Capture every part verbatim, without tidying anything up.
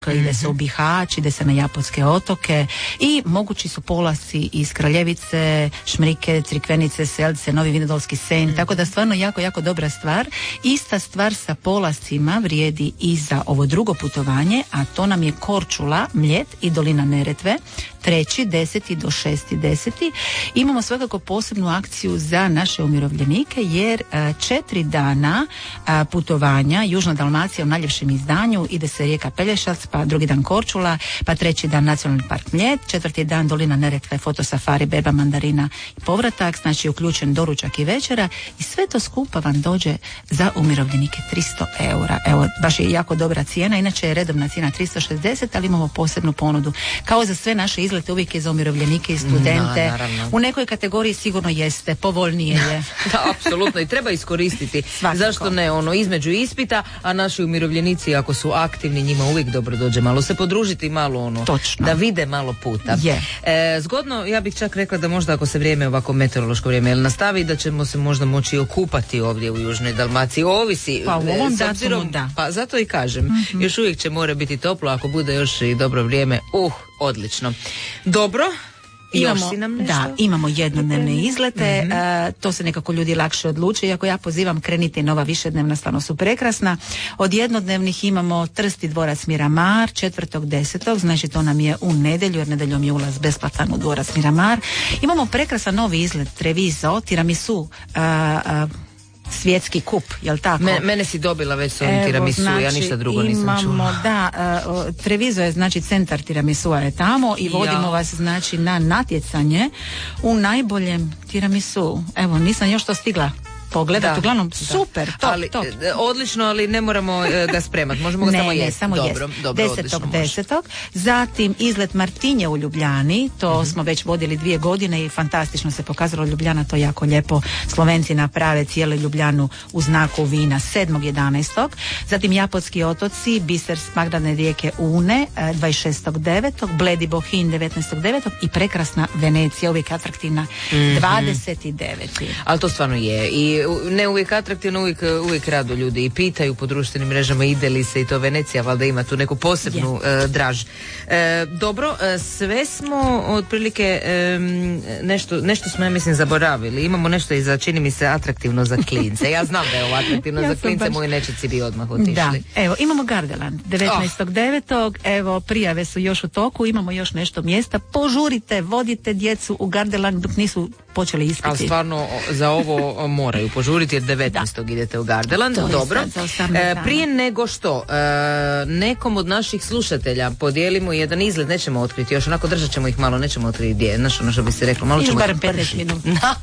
ide se u Bihać, ide se na Japonske otoke i mogući su polasci iz Kraljevice, Šmrike, Crikvenice, Selce, Novi Vinodolski Senj, mm. tako da stvarno jako, jako dobra stvar. Ista stvar sa polascima vrijedi i za ovo drugo putovanje, a to nam je Korčula, Mljet i Dolina Neretve, treći, deseti do šesti deseti. Imamo svakako posebnu akciju za naše umirovljenike, jer a, četiri dana a, putovanja, Južna Dalmacija u najljepšem izdanju, ide se rijeka Pelješac, pa drugi dan Korčula, pa treći dan Nacionalni park Mljet, četvrti dan Dolina Neretve, fotosafari, beba, mandarina i povratak, znači uključen doručak i večera, i sve to skupa vam dođe za umirovljenike tristo eura. Evo, baš je jako dobra cijena, inače je redovna cijena tristo šezdeset, ali imamo posebnu ponudu. Kao za sve naše izlete, uvijek je za umirovljenike i studente. No, u nekoj kategoriji sigurno jeste, povoljnije je. Da, apsolutno, i treba iskoristiti. Svakako. Zašto ne, ono, između ispita, a naši umirovljenici, ako su aktivni, njima uvijek dobro dođe malo se podružiti, malo ono, Točno. da vide malo puta. Je. E, zgodno, ja bih čak rekla da možda ako se vrijeme, ovako meteorološko vrijeme, jel nastavi, da ćemo se možda moći okupati ovdje u Južnoj Dalmaciji. Ovisi. Pa u ovom s obzirom, datumu, da. Pa zato i kažem, mm-hmm. još uvijek će more biti toplo, ako bude još i dobro vrijeme, uh, odlično. Dobro. Imamo, da, imamo jednodnevne izlete, mm-hmm. uh, to se nekako ljudi lakše odluče, iako ja pozivam, krenite nova višednevna, stvarno su prekrasna. Od jednodnevnih imamo Trst i dvorac Miramar, četvrtog desetog, znači to nam je u nedjelju, jer nedjeljom je ulaz besplatan u dvorac Miramar. Imamo prekrasan novi izlet Treviso, tiramisu, uh, uh, svjetski kup, jel tako? Me, mene si dobila već s ovim tiramisu, znači, ja ništa drugo nisam imamo, čula. Da, uh, Treviso je znači centar tiramisuja je tamo i vodimo ja. vas znači na natjecanje u najboljem tiramisu. Evo, nisam još to stigla pogledati, uglavnom super, top, ali, top. Odlično, ali ne moramo e, ga spremati, možemo ga ne, samo ne, jesti. samo dobro, jest. dobro, desetog desetog Zatim izlet Martinje u Ljubljani, to mm-hmm. smo već vodili dvije godine i fantastično se pokazalo. Ljubljana, to jako lijepo, Slovenci naprave cijelu Ljubljanu u znaku vina. Sedmog jedanaestog Zatim Japonski otoci, biser Magdalene rijeke Une, dvadeset šestog devetog Bledi Bohin devetnaestog devetog i prekrasna Venecija, uvijek atraktivna, mm-hmm. dvadeset devetog Ali to stvarno je i ne uvijek atraktivno, uvijek, uvijek rado ljudi i pitaju po društvenim mrežama ide li se i to Venecija, valjda ima tu neku posebnu uh, draž. Uh, dobro, uh, sve smo otprilike um, nešto, nešto smo ja mislim zaboravili. Imamo nešto i za, čini mi se, atraktivno za klince. Ja znam da je ovo atraktivno ja za klince, baš... moji nečici bi odmah otišli. Da, evo, imamo Gardeland devetnaestog devetog Evo, prijave su još u toku, imamo još nešto mjesta. Požurite, vodite djecu u Gardeland dok nisu počeli ispiti. Ali stvarno za ovo moraju požuriti, jer devetnaestog idete u Gardeland. To dobro. E, prije nego što e, nekom od naših slušatelja podijelimo jedan izgled, nećemo otkriti još, onako držat ćemo ih malo, nećemo otkriti gdje, znaš ono što bi se reklo, malo ćemo barem petnaest minuta.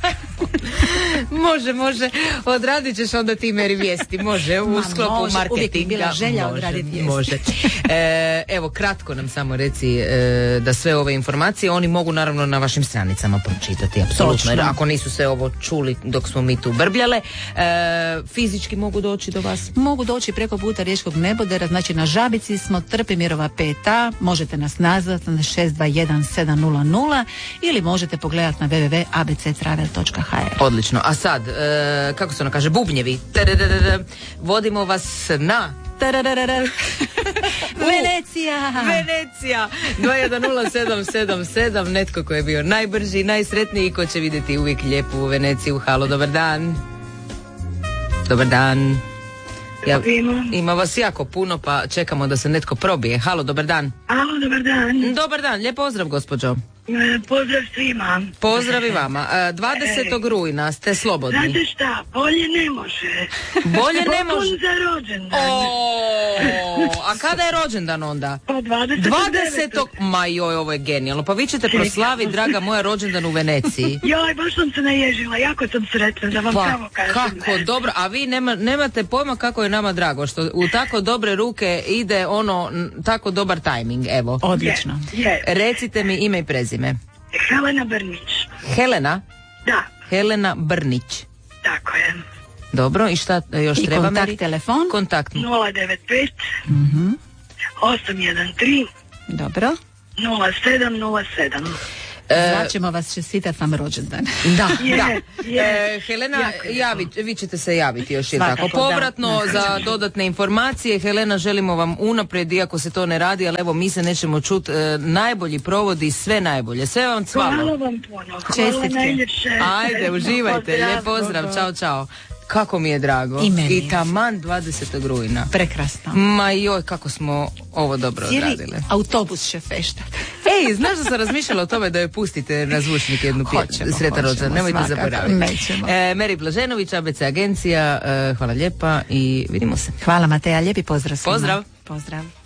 Može, može, odradit ćeš onda ti meri vijesti, može, u Ma, sklopu može, marketinga. Uvijek je bila želja može, odraditi vijesti. Može. E, evo, kratko nam samo reci e, da sve ove informacije oni mogu naravno na vašim stranicama pročitati, apsolutno, jer ako nisu sve ovo čuli dok smo mi tu brbljale, e, fizički mogu doći do vas? Mogu doći preko puta Riječkog nebodera, znači na Žabici smo, Trpimirova pet a, možete nas nazvati na šest dva jedan sedam nula nula ili možete pogledati na w w w tačka a b c travel tačka h r. Odlično, a sad, e, kako se ono kaže, bubnjevi, vodimo vas na Venecija! Venecija! dva jedan nula sedam sedam sedam netko ko je bio najbrži, najsretniji i ko će vidjeti uvijek lijepu Veneciju. Halo, dobar dan. Dobar dan. Ja, ima vas jako puno, pa čekamo da se netko probije. Halo, dobar dan. Halo, dobar dan. Dobar dan, lijep pozdrav, gospođo. Pozdrav svima. Pozdrav i vama. dvadesetog rujna ste slobodni. Znate šta, bolje ne može. Bolje ne može? Popun za rođendan. O, a kada je rođendan onda? Pa dvadesetog Ma joj, ovo je genijalno. Pa vi ćete proslaviti, draga moja, rođendan u Veneciji. Joj, baš sam se naježila, jako sam sretna da vam pa, samo kažem. Kako dobro, a vi nema, nemate pojma kako je nama drago, što u tako dobre ruke ide ono, tako dobar tajming, evo. Odlično. Je, je. Recite mi ime i prezime. Helena Brnić. Helena? Da. Helena Brnić. Tako je. Dobro, i šta još I treba? kontakt Meri? telefon? Kontakt. nula devet pet Mhm. osam jedan tri Dobro. nula sedam nula sedam. Zvaćemo vas, čestitati vam rođendan. Da, Je, da. je. E, Helena, Jako lijepo. javi, vi ćete se javiti još je Svakako, tako. Povratno da. za dodatne informacije. Helena, želimo vam unaprijed, iako se to ne radi, ali evo mi se nećemo čuti. E, najbolji provodi, sve najbolje. Sve vam cvalo. Hvala vam puno. Hvala Čestitke. najljepše. Ajde, uživajte. Pozdrav, Lijep pozdrav. Bogo. Ćao, čao. Kako mi je drago. I meni I je. taman dvadesetog rujna. Prekrasno. Ma joj, kako smo ovo dobro Cijeli odradile. autobus će feštati. Ej, znaš da sam razmišljala o tome da joj pustite na zvučnik jednu Hoćemo, pjesmu. Sretan hoćemo, rođendan, nemojte svakako, zaboraviti. nećemo. E, Meri Blaženović, A B C agencija, e, hvala lijepa i vidimo se. Hvala Mateja, lijepi pozdrav svima. Pozdrav. Pozdrav.